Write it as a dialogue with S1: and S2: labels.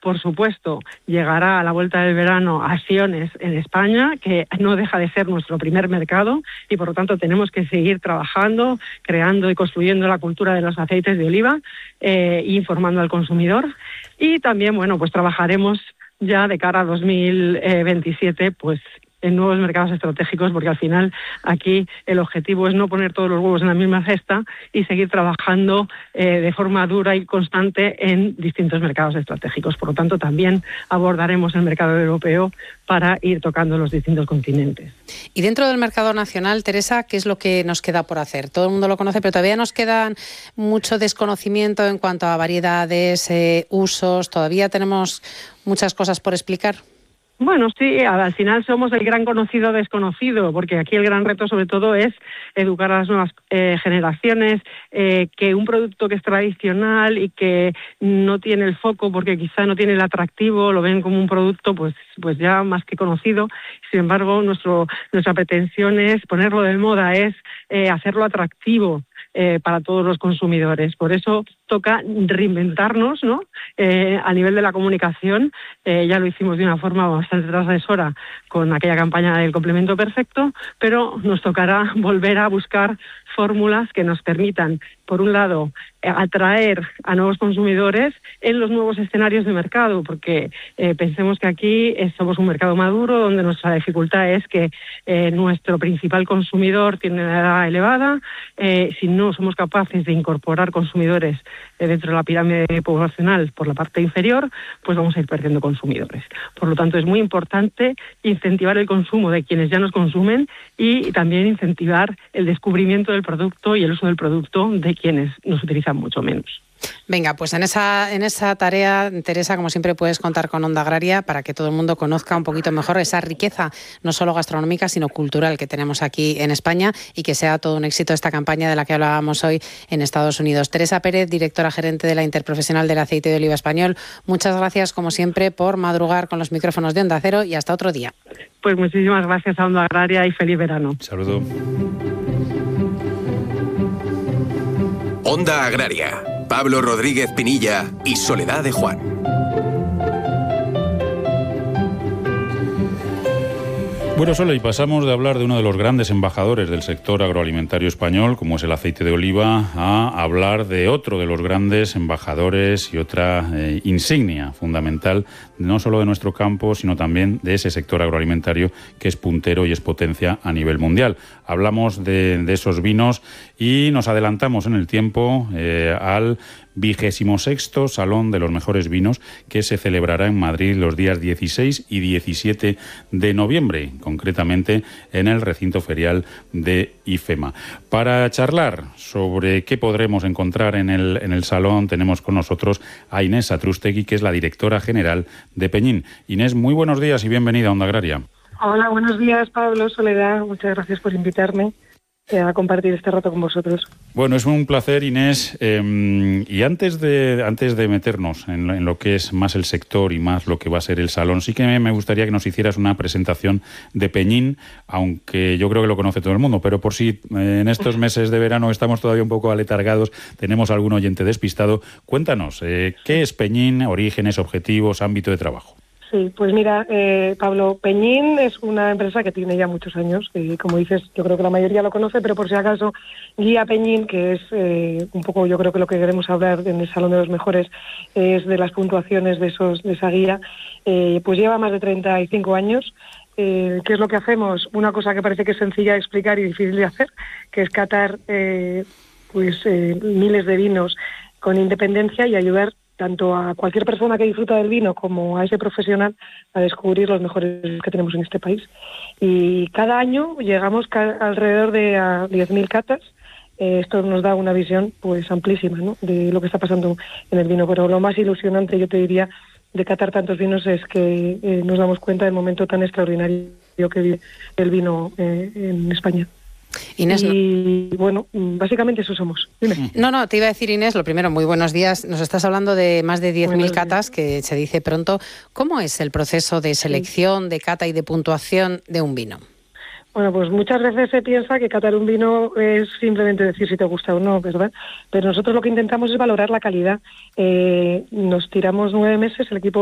S1: Por supuesto, llegará a la vuelta del verano a Siones en España, que no deja de ser nuestro primer mercado y por lo tanto tenemos que seguir trabajando, creando y construyendo la cultura de los aceites de oliva e informando al consumidor. Y también, bueno, pues trabajaremos ya de cara a 2027, pues en nuevos mercados estratégicos, porque al final aquí el objetivo es no poner todos los huevos en la misma cesta y seguir trabajando de forma dura y constante en distintos mercados estratégicos. Por lo tanto, también abordaremos el mercado europeo para ir tocando los distintos continentes.
S2: Y dentro del mercado nacional, Teresa, ¿qué es lo que nos queda por hacer? Todo el mundo lo conoce, pero todavía nos queda mucho desconocimiento en cuanto a variedades, usos. Todavía tenemos muchas cosas por explicar.
S1: Bueno, sí, al final somos el gran conocido desconocido, porque aquí el gran reto sobre todo es educar a las nuevas generaciones, que un producto que es tradicional y que no tiene el foco porque quizá no tiene el atractivo, lo ven como un producto pues ya más que conocido. Sin embargo, nuestra pretensión es ponerlo de moda, es hacerlo atractivo para todos los consumidores. Por eso toca reinventarnos, ¿no? A nivel de la comunicación, ya lo hicimos de una forma bastante transgresora con aquella campaña del complemento perfecto, pero nos tocará volver a buscar fórmulas que nos permitan, por un lado, atraer a nuevos consumidores en los nuevos escenarios de mercado, porque pensemos que aquí somos un mercado maduro, donde nuestra dificultad es que nuestro principal consumidor tiene una edad elevada. Si no somos capaces de incorporar consumidores dentro de la pirámide poblacional por la parte inferior, pues vamos a ir perdiendo consumidores. Por lo tanto, es muy importante incentivar el consumo de quienes ya nos consumen y también incentivar el descubrimiento del producto y el uso del producto de quienes nos utilizan mucho menos.
S2: Venga, pues en esa tarea, Teresa, como siempre puedes contar con Onda Agraria para que todo el mundo conozca un poquito mejor esa riqueza, no solo gastronómica, sino cultural que tenemos aquí en España y que sea todo un éxito esta campaña de la que hablábamos hoy en Estados Unidos. Teresa Pérez, directora gerente de la Interprofesional del Aceite de Oliva Español, muchas gracias, como siempre, por madrugar con los micrófonos de Onda Cero y hasta otro día.
S1: Pues muchísimas gracias a Onda Agraria y feliz verano.
S3: Saludo.
S4: Onda Agraria. Pablo Rodríguez Pinilla y Soledad de Juan.
S3: Bueno, Sole, y pasamos de hablar de uno de los grandes embajadores del sector agroalimentario español, como es el aceite de oliva, a hablar de otro de los grandes embajadores y otra insignia fundamental, no solo de nuestro campo, sino también de ese sector agroalimentario que es puntero y es potencia a nivel mundial. Hablamos de esos vinos y nos adelantamos en el tiempo al 26º Salón de los Mejores Vinos, que se celebrará en Madrid los días 16 y 17 de noviembre, concretamente en el recinto ferial de IFEMA. Para charlar sobre qué podremos encontrar en el salón, tenemos con nosotros a Inés Satrústegui, que es la directora general de Peñín. Inés, muy buenos días y bienvenida a Onda Agraria.
S5: Hola, buenos días, Pablo, Soledad. Muchas gracias por invitarme a compartir este rato con vosotros.
S3: Bueno, es un placer, Inés. Y antes de meternos en lo que es más el sector y más lo que va a ser el salón, sí que me gustaría que nos hicieras una presentación de Peñín, aunque yo creo que lo conoce todo el mundo, pero por si en estos meses de verano estamos todavía un poco aletargados, tenemos algún oyente despistado. Cuéntanos, ¿qué es Peñín? Orígenes, objetivos, ámbito de trabajo.
S5: Sí, pues mira, Pablo, Peñín es una empresa que tiene ya muchos años, y como dices, yo creo que la mayoría lo conoce, pero por si acaso, Guía Peñín, que es un poco, yo creo que lo que queremos hablar en el Salón de los Mejores es de las puntuaciones de esa guía, pues lleva más de 35 años. ¿Qué es lo que hacemos? Una cosa que parece que es sencilla de explicar y difícil de hacer, que es catar miles de vinos con independencia y ayudar tanto a cualquier persona que disfruta del vino como a ese profesional a descubrir los mejores que tenemos en este país. Y cada año llegamos alrededor de 10.000 catas. Esto nos da una visión pues amplísima, ¿no?, de lo que está pasando en el vino. Pero lo más ilusionante, yo te diría, de catar tantos vinos es que nos damos cuenta del momento tan extraordinario que vive el vino en España.
S2: Inés,
S5: y bueno, básicamente eso somos. Dime.
S2: No, te iba a decir, Inés, lo primero, muy buenos días. Nos estás hablando de más de 10.000 catas, que se dice pronto. ¿Cómo es el proceso de selección, de cata y de puntuación de un vino?
S5: Bueno, pues muchas veces se piensa que catar un vino es simplemente decir si te gusta o no, ¿verdad? Pero nosotros lo que intentamos es valorar la calidad. Nos tiramos 9 meses, el equipo